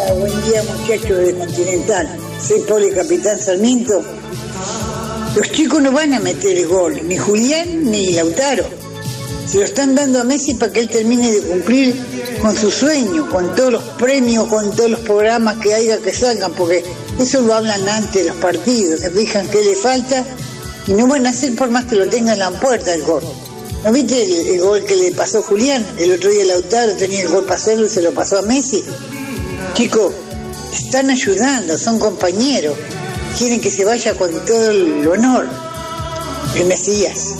Hola, buen día muchachos de Continental. Soy Poli Capitán Sarmiento. Los chicos no van a meter el gol, ni Julián ni Lautaro. Se lo están dando a Messi para que él termine de cumplir con su sueño, con todos los premios, con todos los programas que haya que salgan, porque eso lo hablan antes de los partidos, se fijan qué le falta y no van a hacer por más que lo tengan en la puerta el gol. ¿No viste el gol que le pasó Julián? El otro día Lautaro tenía el gol para hacerlo y se lo pasó a Messi. Chicos, están ayudando, son compañeros, quieren que se vaya con todo el honor. El Mesías.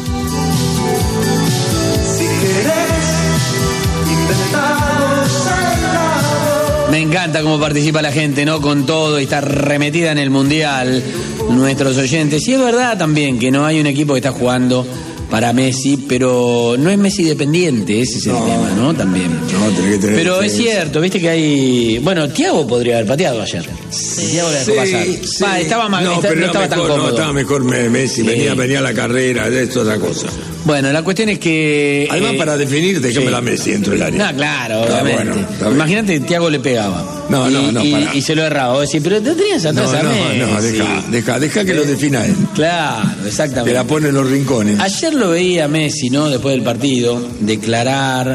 Me encanta cómo participa la gente, ¿no? Con todo y está remetida en el Mundial, nuestros oyentes. Y es verdad también que no hay un equipo que está jugando para Messi, pero no es Messi dependiente, ese es el tema, ¿no? También. No, tenés que tener. Pero es cierto, viste que hay. Bueno, Thiago podría haber pateado ayer. Thiago le dejó pasar. Sí. Estaba mal, no estaba mejor, tan cómodo. No, estaba mejor Messi, sí. venía la carrera, esto, otra cosa. Bueno, la cuestión es que. Además, para definir, déjame la Messi dentro del área. No, claro, obviamente. Bueno, imagínate que Thiago le pegaba. Y se lo erraba. Vos decís, pero te tenías atrás a Messi. Deja que lo defina él. Claro, exactamente. Que la pone en los rincones. Ayer lo veía Messi, ¿no? Después del partido, declarar,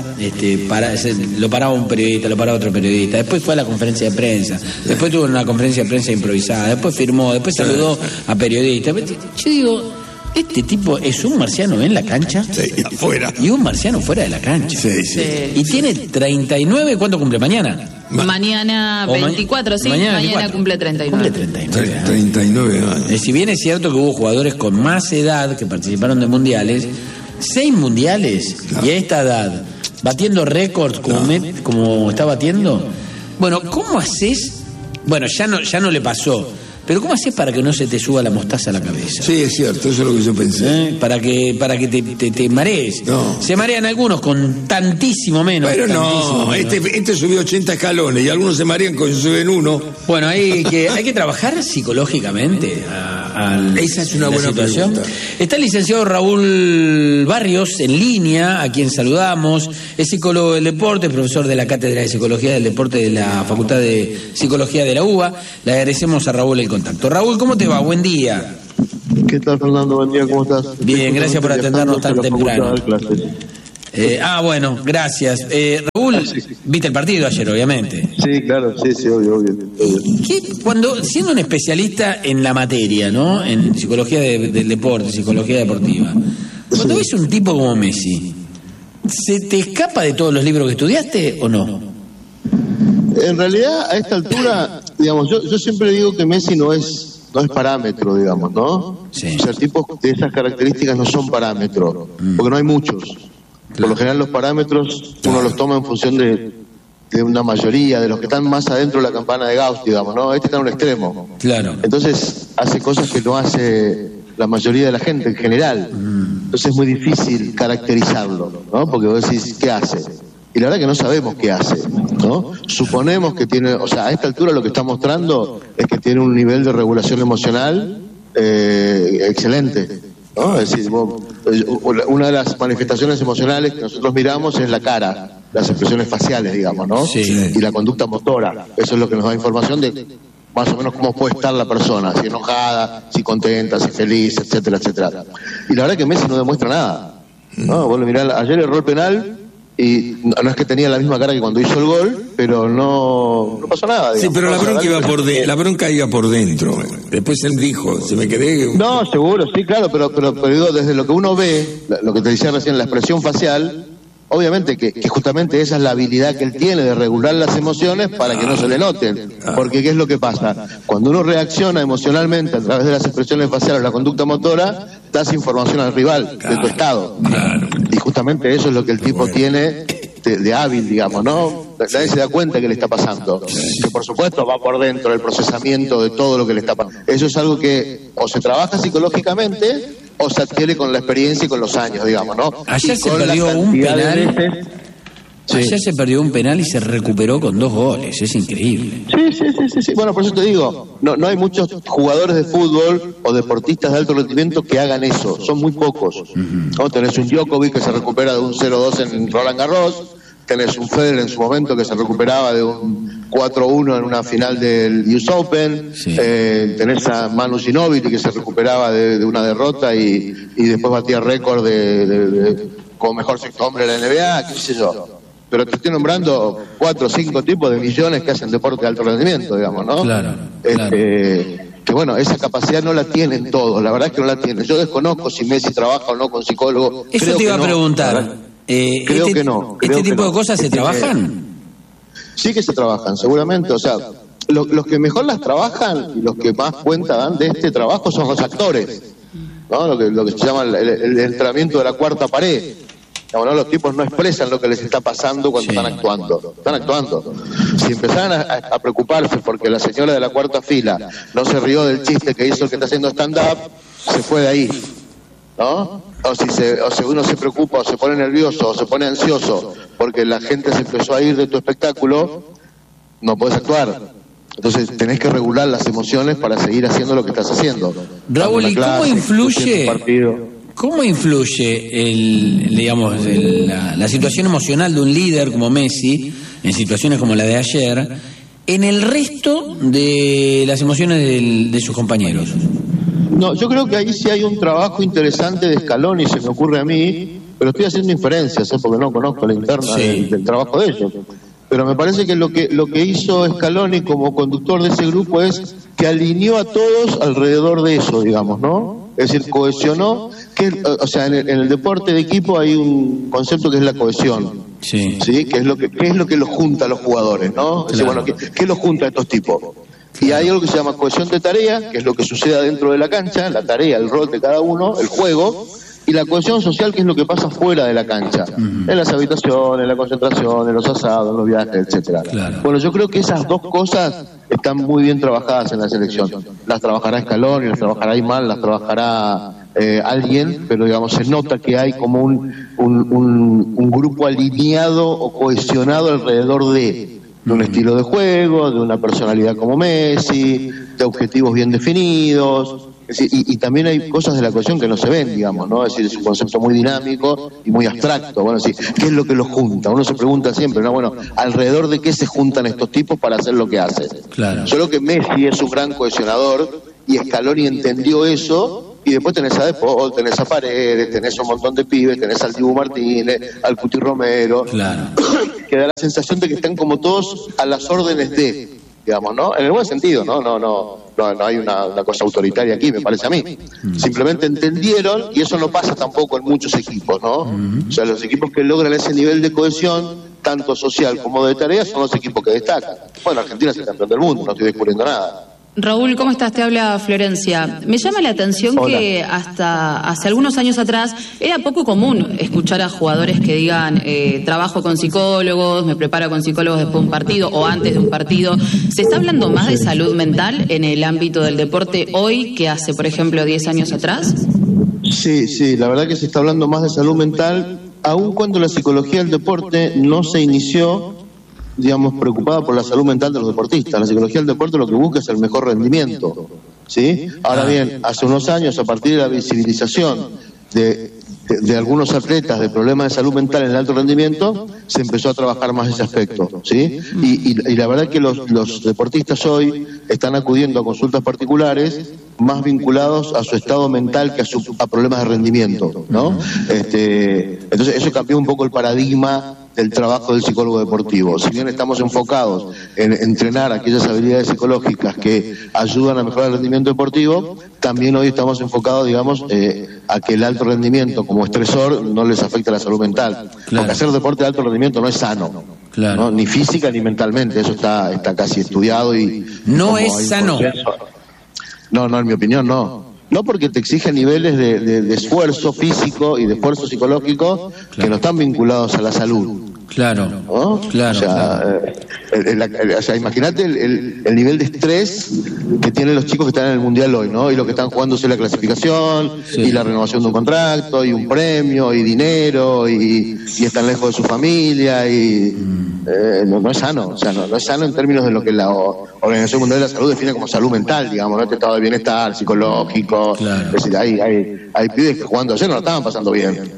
lo paraba un periodista, lo paraba otro periodista. Después fue a la conferencia de prensa. Después tuvo una conferencia de prensa improvisada. Después firmó, después saludó a periodistas. Yo digo, este tipo es un marciano en la cancha. Sí, afuera. Y un marciano fuera de la cancha. Sí. Y tiene 39, ¿cuánto cumple mañana? Mañana 24, sí. Mañana cumple 39. Cumple 39. 39 años. Si bien es cierto que hubo jugadores con más edad que participaron de mundiales, 6 mundiales, claro. Y a esta edad, batiendo récords como está batiendo. Bueno, ¿cómo haces? Bueno, ya no le pasó. Pero ¿cómo haces para que no se te suba la mostaza a la cabeza? Sí, es cierto, eso es lo que yo pensé. Para que te marees. No. Se marean algunos con tantísimo menos. Pero no, este subió 80 escalones y algunos se marean con suben uno. Bueno, hay que trabajar psicológicamente esa es una buena situación. Pregunta. Está el licenciado Raúl Barrios en línea, a quien saludamos. Es psicólogo del deporte, profesor de la Cátedra de Psicología del Deporte de la Facultad de Psicología de la UBA. Le agradecemos a Raúl el contacto. Raúl, ¿cómo te va? Buen día. ¿Qué tal, Fernando? Buen día, ¿cómo estás? Bien, gracias por atendernos tan temprano. Bueno, gracias. Raúl, viste el partido ayer, obviamente. Sí, claro, sí, obvio. Siendo un especialista en la materia, ¿no? En psicología del deporte, psicología deportiva, cuando ves un tipo como Messi, ¿se te escapa de todos los libros que estudiaste o no? En realidad, a esta altura, digamos, yo siempre digo que Messi no es parámetro, digamos, ¿no? Sí. O sea, tipos de esas características no son parámetro, porque no hay muchos. Por lo general los parámetros uno los toma en función de una mayoría, de los que están más adentro de la campana de Gauss, digamos, ¿no? Este está en un extremo. Claro. Entonces hace cosas que no hace la mayoría de la gente en general. Entonces es muy difícil caracterizarlo, ¿no? Porque vos decís, ¿qué hace? Y la verdad que no sabemos qué hace, ¿no? Suponemos que tiene, o sea, a esta altura lo que está mostrando es que tiene un nivel de regulación emocional excelente, ¿no? Es decir, una de las manifestaciones emocionales que nosotros miramos es la cara, las expresiones faciales, digamos, ¿no? Sí. Y la conducta motora. Eso es lo que nos da información de más o menos cómo puede estar la persona, si enojada, si contenta, si feliz, etcétera, etcétera. Y la verdad que Messi no demuestra nada, ¿no? Vos lo mirás, ayer erró el penal y no es que tenía la misma cara que cuando hizo el gol, pero no pasó nada, digamos. Sí, pero la bronca iba por dentro. Después él dijo, se me quedé... No, seguro, sí, claro, pero digo, desde lo que uno ve, lo que te decía recién, la expresión facial, obviamente que justamente esa es la habilidad que él tiene de regular las emociones para que no se le noten. Porque ¿qué es lo que pasa? Cuando uno reacciona emocionalmente a través de las expresiones faciales o la conducta motora, das información al rival de tu estado. Claro. Y justamente eso es lo que el tipo tiene de hábil, digamos, ¿no? Nadie se da cuenta que le está pasando. Que por supuesto va por dentro el procesamiento de todo lo que le está pasando. Eso es algo que o se trabaja psicológicamente o se adquiere con la experiencia y con los años, digamos, ¿no? Ayer se perdió un penal. Ayer se perdió un penal y se recuperó con 2 goles. Es increíble. Sí. Bueno, por eso te digo, no hay muchos jugadores de fútbol o deportistas de alto rendimiento que hagan eso. Son muy pocos. ¿No? Tenés un Djokovic que se recupera de un 0-2 en Roland Garros. tenés un Federer en su momento que se recuperaba de un 4-1 en una final del US Open, tenés a Manu Ginóbili que se recuperaba de una derrota y después batía récord de como mejor sexto hombre de la NBA, qué sé yo. Pero te estoy nombrando 4 o 5 tipos de millones que hacen deporte de alto rendimiento, digamos, ¿no? Claro. Que bueno, esa capacidad no la tienen todos, la verdad es que no la tienen. Yo desconozco si Messi trabaja o no con psicólogo. Eso te iba a preguntar. Creo que no. ¿Este tipo de cosas se trabajan? Sí que se trabajan, seguramente. O sea, los que mejor las trabajan y los que más cuenta dan de este trabajo son los actores, ¿no? Lo que se llama el entrenamiento de la cuarta pared. ¿No? Los tipos no expresan lo que les está pasando cuando están actuando. Están actuando. Si empezaran a preocuparse porque la señora de la cuarta fila no se rió del chiste que hizo el que está haciendo stand-up, se fue de ahí, ¿no? O si uno se preocupa o se pone nervioso o se pone ansioso porque la gente se empezó a ir de tu espectáculo, no puedes actuar. Entonces tenés que regular las emociones para seguir haciendo lo que estás haciendo. Raúl, ¿y cómo influye? ¿Cómo influye la situación emocional de un líder como Messi, en situaciones como la de ayer, en el resto de las emociones de sus compañeros? No, yo creo que ahí sí hay un trabajo interesante de Scaloni, se me ocurre a mí, pero estoy haciendo inferencias, porque no conozco la interna del trabajo de ellos. Pero me parece que lo que hizo Scaloni como conductor de ese grupo es que alineó a todos alrededor de eso, digamos, ¿no? Es decir, cohesionó, o sea, en el deporte de equipo hay un concepto que es la cohesión, ¿sí? Que es lo que los junta a los jugadores, ¿no? Claro. Es decir, bueno, ¿qué los junta a estos tipos? Y hay algo que se llama cohesión de tarea, que es lo que sucede dentro de la cancha, la tarea, el rol de cada uno, el juego, y la cohesión social, que es lo que pasa fuera de la cancha, en las habitaciones, en la concentración, en los asados, en los viajes, etcétera. Claro. Bueno, yo creo que esas dos cosas están muy bien trabajadas en la selección. Las trabajará Scaloni, las trabajará Aymal, las trabajará alguien, pero digamos se nota que hay como un grupo alineado o cohesionado alrededor de un estilo de juego, de una personalidad como Messi, de objetivos bien definidos. Es decir, y también hay cosas de la cohesión que no se ven, digamos, ¿no? Es decir, es un concepto muy dinámico y muy abstracto. Bueno, es decir, ¿qué es lo que los junta? Uno se pregunta siempre, ¿no? Bueno, ¿alrededor de qué se juntan estos tipos para hacer lo que hacen? Claro. Solo que Messi es un gran cohesionador y Scaloni entendió eso, y después tenés a De Paul, tenés a Paredes, tenés un montón de pibes, tenés al Dibu Martínez, al Cuti Romero, claro. Que da la sensación de que están como todos a las órdenes de, digamos, ¿no? En el buen sentido, no hay una cosa autoritaria aquí, me parece a mí. Simplemente entendieron, y eso no pasa tampoco en muchos equipos, ¿no? O sea, los equipos que logran ese nivel de cohesión, tanto social como de tareas, son los equipos que destacan. Bueno, Argentina es el campeón del mundo, no estoy descubriendo nada. Raúl, ¿cómo estás? Te habla Florencia. Me llama la atención que hasta hace algunos años atrás era poco común escuchar a jugadores que digan trabajo con psicólogos, me preparo con psicólogos después de un partido o antes de un partido. ¿Se está hablando más de salud mental en el ámbito del deporte hoy que hace, por ejemplo, 10 años atrás? Sí, la verdad que se está hablando más de salud mental, aun cuando la psicología del deporte no se inició, digamos, preocupada por la salud mental de los deportistas. La psicología del deporte lo que busca es el mejor rendimiento, ¿sí? Ahora bien, hace unos años, a partir de la visibilización de algunos atletas de problemas de salud mental en el alto rendimiento, se empezó a trabajar más ese aspecto, ¿sí? Y la verdad es que los deportistas hoy están acudiendo a consultas particulares más vinculados a su estado mental que a problemas de rendimiento, ¿no? Entonces eso cambió un poco el paradigma del trabajo del psicólogo deportivo. Si bien estamos enfocados en entrenar aquellas habilidades psicológicas que ayudan a mejorar el rendimiento deportivo, también hoy estamos enfocados, digamos, a que el alto rendimiento como estresor no les afecte a la salud mental. Claro. Porque hacer deporte de alto rendimiento no es sano, claro, ¿no? Ni física ni mentalmente, eso está casi estudiado y... No es sano. No, en mi opinión no. No, porque te exige niveles de esfuerzo físico y de esfuerzo psicológico, claro, que no están vinculados a la salud. Claro, ¿no? Claro. O sea, imagínate el nivel de estrés que tienen los chicos que están en el Mundial hoy, ¿no? Y los que están jugándose la clasificación, sí, y la renovación de un contrato, y un premio, y dinero, y están lejos de su familia, y no es sano. O sea, no es sano en términos de lo que la Organización Mundial de la Salud define como salud mental, digamos, ¿no? Este estado de bienestar psicológico. Claro. Es decir, hay pibes que jugando ayer no lo estaban pasando bien.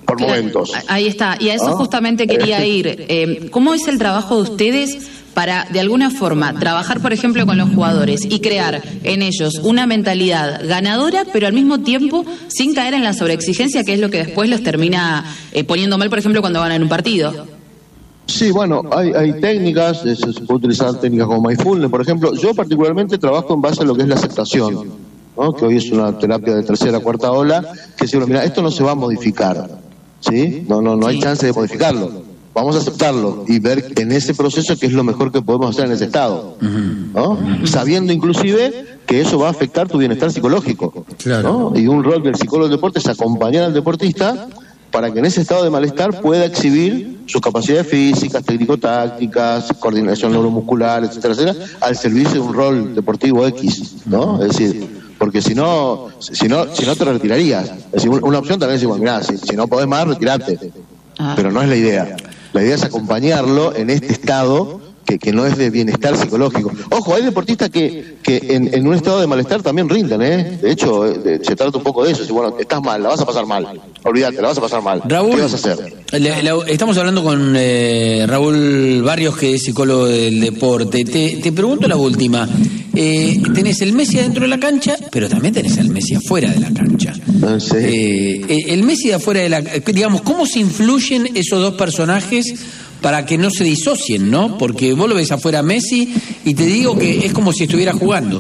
por momentos. Ahí está, y a eso justamente quería ir. ¿Cómo es el trabajo de ustedes para, de alguna forma, trabajar, por ejemplo, con los jugadores y crear en ellos una mentalidad ganadora, pero al mismo tiempo sin caer en la sobreexigencia, que es lo que después los termina poniendo mal, por ejemplo, cuando ganan un partido? Sí, bueno, hay técnicas, se puede utilizar técnicas como Mindfulness, por ejemplo. Yo particularmente trabajo en base a lo que es la aceptación, ¿no? Que hoy es una terapia de tercera, cuarta ola, que si uno mira, esto no se va a modificar, ¿sí? No hay chance de modificarlo. Vamos a aceptarlo y ver en ese proceso qué es lo mejor que podemos hacer en ese estado, ¿no? Sabiendo inclusive que eso va a afectar tu bienestar psicológico, ¿no? Y un rol del psicólogo del deporte es acompañar al deportista para que en ese estado de malestar pueda exhibir sus capacidades físicas, técnico-tácticas, coordinación neuromuscular, etcétera, etcétera, al servicio de un rol deportivo X, ¿no? Es decir, porque si no te retirarías. Es decir, una opción también es decir, bueno, mirá, si no podés más, retirate. Pero no es la idea. La idea es acompañarlo en este estado que no es de bienestar psicológico. Ojo, hay deportistas que en un estado de malestar también rinden, ¿eh? De hecho, se trata un poco de eso. Si, bueno, estás mal, la vas a pasar mal. Olvídate, la vas a pasar mal. Raúl, ¿qué vas a hacer? Estamos hablando con Raúl Barrios, que es psicólogo del deporte. Te pregunto la última. Tenés el Messi adentro de la cancha, pero también tenés al Messi afuera de la cancha. Sí. El Messi de afuera de la... Digamos, ¿cómo se influyen esos dos personajes para que no se disocien, no? Porque vos lo ves afuera a Messi y te digo que es como si estuviera jugando.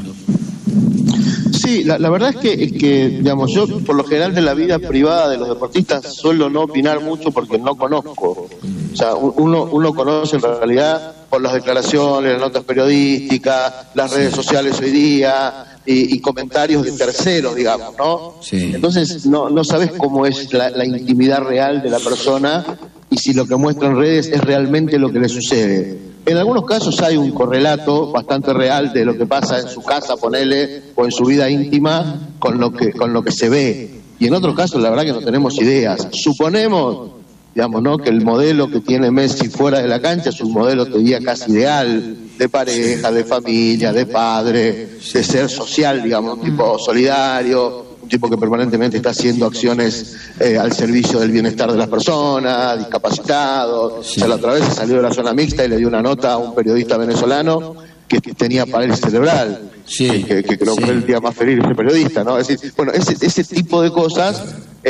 Sí, la verdad es que, digamos, yo por lo general de la vida privada de los deportistas suelo no opinar mucho porque no conozco. O sea, uno conoce en realidad por las declaraciones, las notas periodísticas, las redes sociales hoy día y comentarios de terceros, digamos, ¿no? Sí. Entonces no sabes cómo es la intimidad real de la persona y si lo que muestra en redes es realmente lo que le sucede. En algunos casos hay un correlato bastante real de lo que pasa en su casa, ponele, o en su vida íntima con lo que se ve. Y en otros casos la verdad que no tenemos ideas. Suponemos, digamos, ¿no?, que el modelo que tiene Messi fuera de la cancha es un modelo, te diría, casi ideal, de pareja, de familia, de padre, de ser social, digamos, un tipo solidario, un tipo que permanentemente está haciendo acciones al servicio del bienestar de las personas, discapacitados. Sí. O sea, la otra vez se salió de la zona mixta y le dio una nota a un periodista venezolano que tenía parálisis cerebral. Sí. Que creo que fue el día más feliz de ese periodista, ¿no? Es decir, bueno, ese tipo de cosas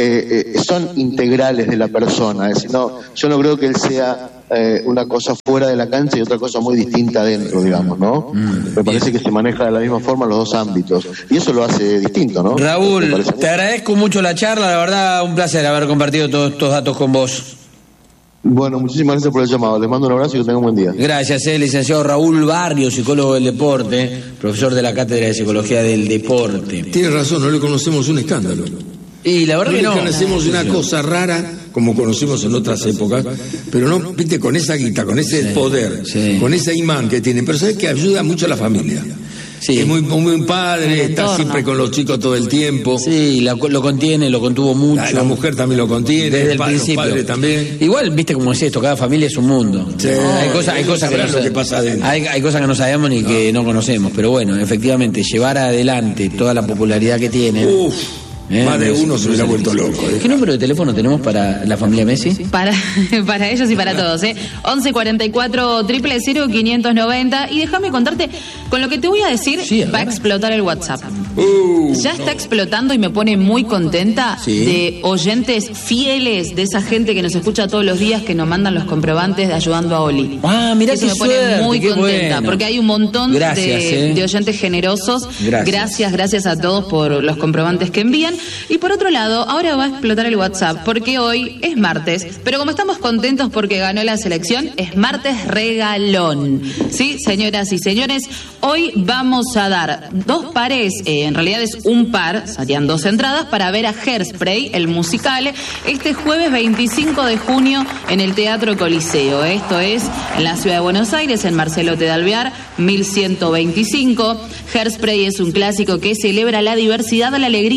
son integrales de la persona. Es decir, no, yo no creo que él sea una cosa fuera de la cancha y otra cosa muy distinta adentro, digamos, ¿no? Me parece que se maneja de la misma forma los dos ámbitos y eso lo hace distinto, ¿no? Raúl, te agradezco mucho la charla, la verdad un placer haber compartido todos estos datos con vos. Bueno, muchísimas gracias por el llamado. Les mando un abrazo y que tengan un buen día. Gracias, licenciado Raúl Barrios, psicólogo del deporte, profesor de la Cátedra de Psicología del Deporte. Tiene razón, no le conocemos un escándalo. Y la verdad que no. Conocemos una cosa rara, como conocimos en otras épocas, pero no, viste, con esa guita, con ese poder, con ese imán que tiene. Pero sabes que ayuda mucho a la familia. Sí. Es muy padre, está siempre con los chicos todo el tiempo. Sí, lo contiene, lo contuvo mucho. La mujer también lo contiene, desde el principio. Los padres también. Igual, viste como es esto, cada familia es un mundo. Sí. Hay cosas que no sabemos ni que no conocemos, pero bueno, efectivamente, llevar adelante toda la popularidad que tiene. Más de uno se hubiera vuelto loco. ¿Qué número de teléfono tenemos para la familia Messi? Para ellos y para todos, 11 44 000 590. Y déjame contarte, con lo que te voy a decir, va a explotar el WhatsApp. Ya está explotando y me pone muy contenta de oyentes fieles, de esa gente que nos escucha todos los días, que nos mandan los comprobantes de Ayudando a Oli. Mirá, eso me pone muy contenta, porque hay un montón de oyentes generosos. Gracias a todos por los comprobantes que envían. Y por otro lado, ahora va a explotar el WhatsApp, porque hoy es martes, pero como estamos contentos porque ganó la selección, es martes regalón. Sí, señoras y señores, hoy vamos a dar 2 pares, en realidad es un par, serían 2 entradas para ver a Hairspray, el musical, este jueves 25 de junio en el Teatro Coliseo. Esto es en la ciudad de Buenos Aires, en Marcelo T. de Alvear, 1125. Hairspray es un clásico que celebra la diversidad, la alegría y la libertad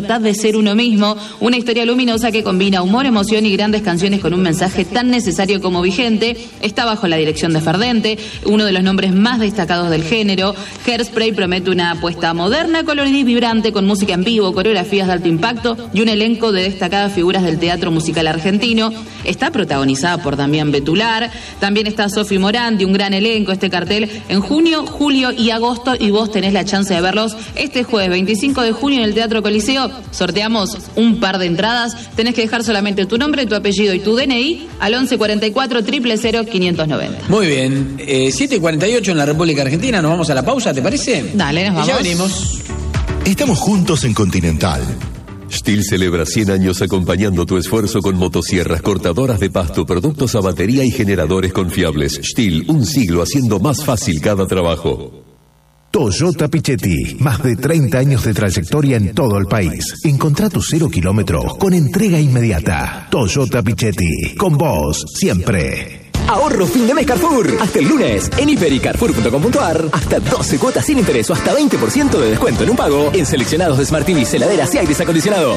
libertad de ser uno mismo. Una historia luminosa que combina humor, emoción y grandes canciones con un mensaje tan necesario como vigente. Está bajo la dirección de Ferdente, uno de los nombres más destacados del género. Hairspray promete una apuesta moderna, colorida y vibrante, con música en vivo, coreografías de alto impacto y un elenco de destacadas figuras del teatro musical argentino. Está protagonizada por Damián Betular, también está Sofi Morandi, un gran elenco. Este cartel en junio, julio y agosto, y vos tenés la chance de verlos este jueves 25 de junio en el Teatro Coliseo. Sorteamos un par de entradas. Tenés que dejar solamente tu nombre, tu apellido y tu DNI al 11 44 000 590. Muy bien, 7:48 en la República Argentina. Nos vamos a la pausa, ¿te parece? Dale, nos vamos. Y ya venimos. Estamos juntos en Continental. STIHL celebra 100 años acompañando tu esfuerzo con motosierras, cortadoras de pasto, productos a batería y generadores confiables. STIHL, un siglo haciendo más fácil cada trabajo. Toyota Pichetti, más de 30 años de trayectoria en todo el país. Encontrá tu 0 kilómetros con entrega inmediata. Toyota Pichetti, con vos siempre. Ahorro fin de mes Carrefour. Hasta el lunes, en hiper y carrefour.com.ar, hasta 12 cuotas sin interés o hasta 20% de descuento en un pago en seleccionados Smart TVs, heladeras y aires acondicionados.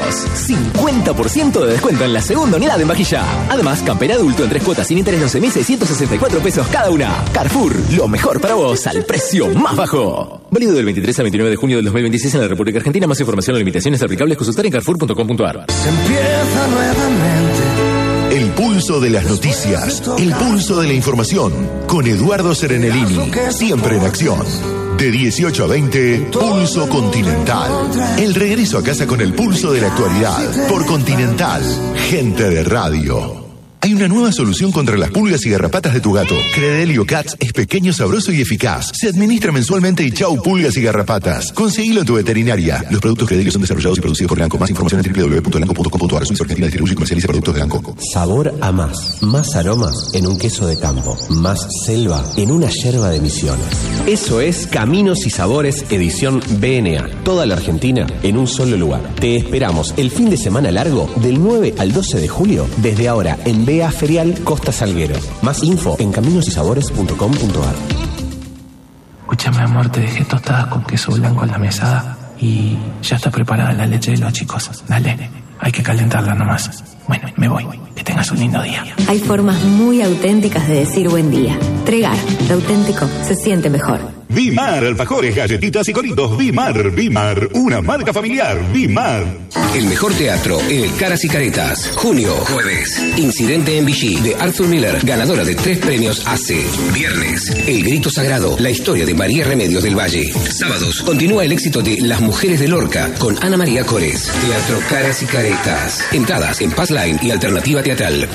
50% de descuento en la segunda unidad en vajilla. Además, campera adulto en 3 cuotas sin interés, 11.664 pesos cada una. Carrefour, lo mejor para vos al precio más bajo. Válido del 23 al 29 de junio del 2026 en la República Argentina. Más información o limitaciones aplicables, consultar en carrefour.com.ar. Se empieza nuevamente. El pulso de las noticias, el pulso de la información, con Eduardo Serenellini, siempre en acción. De 18 a 20, Pulso Continental. El regreso a casa con el pulso de la actualidad, por Continental, gente de radio. Hay una nueva solución contra las pulgas y garrapatas de tu gato. Credelio Cats es pequeño, sabroso y eficaz. Se administra mensualmente y chau pulgas y garrapatas. Conseguilo en tu veterinaria. Los productos Credelio son desarrollados y producidos por Elanco. Más información en www.elanco.com.ar. Suiza Argentina distribuye y comercializa productos de Elanco. Sabor a más aromas en un queso de campo, más selva en una yerba de Misiones. Eso es Caminos y Sabores edición BNA. Toda la Argentina en un solo lugar. Te esperamos el fin de semana largo del 9 al 12 de julio desde ahora en BA Ferial Costa Salguero. Más info en caminosysabores.com.ar. Escúchame, amor, te dejé tostadas con queso blanco en la mesada y ya está preparada la leche de los chicos. Dale, hay que calentarla nomás. Bueno, me voy. Que tengas un lindo día. Hay formas muy auténticas de decir buen día. Tregar, lo auténtico se siente mejor. Vimar, alfajores, galletitas y coritos. Vimar, una marca familiar. Vimar. El mejor teatro en el Caras y Caretas. Junio, jueves. Incidente en Vichy de Arthur Miller, ganadora de 3 premios ACE. Viernes, El Grito Sagrado, la historia de María Remedios del Valle. Sábados, continúa el éxito de Las Mujeres de Lorca con Ana María Cores. Teatro Caras y Caretas. Entradas en Passline y Alternativa Teatral.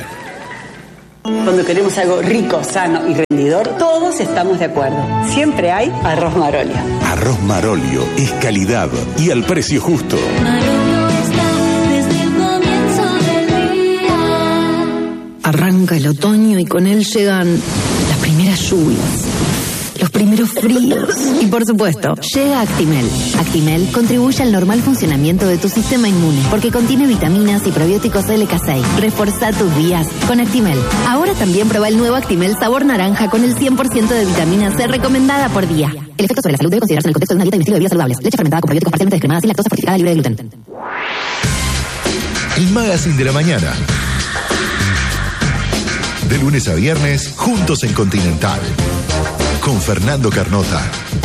Cuando queremos algo rico, sano y rendidor, todos estamos de acuerdo. Siempre hay Arroz Marolio. Arroz Marolio es calidad y al precio justo. Marolio está desde el comienzo del día. Arranca el otoño y con él llegan las primeras lluvias, los primeros fríos. Y por supuesto, llega Actimel. Actimel contribuye al normal funcionamiento de tu sistema inmune porque contiene vitaminas y probióticos LK6. Reforza tus días con Actimel. Ahora también prueba el nuevo Actimel sabor naranja con el 100% de vitamina C recomendada por día. El efecto sobre la salud debe considerarse en el contexto de una dieta y un estilo de vida saludables. Leche fermentada con probióticos parcialmente descremadas, sin lactosa, fortificada, libre de gluten. El Magazine de la Mañana. De lunes a viernes, juntos en Continental. Con Fernando Carnota.